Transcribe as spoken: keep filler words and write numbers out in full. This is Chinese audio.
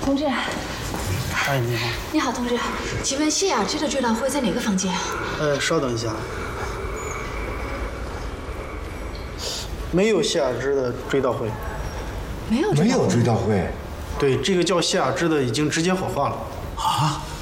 同志。 哎，你好。 你好，同志，请问谢雅芝的追悼会在哪个房间啊？ 呃，稍等一下。没有谢雅芝的追悼会。 没有追悼会。 没有追悼会。 对，这个叫谢雅芝的已经直接火化了。 啊？